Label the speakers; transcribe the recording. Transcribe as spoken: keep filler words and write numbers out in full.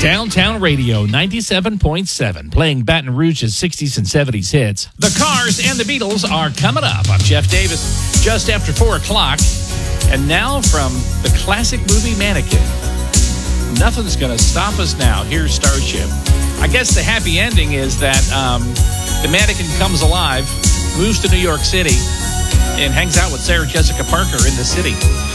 Speaker 1: Downtown Radio ninety-seven point seven, playing Baton Rouge's sixties and seventies hits. The Cars and the Beatles are coming up. I'm Jeff Davis, just after four o'clock. And now from the classic movie Mannequin, Nothing's Gonna Stop Us Now. Here's Starship. I guess the happy ending is that um, the mannequin comes alive, moves to New York City, and hangs out with Sarah Jessica Parker in the city.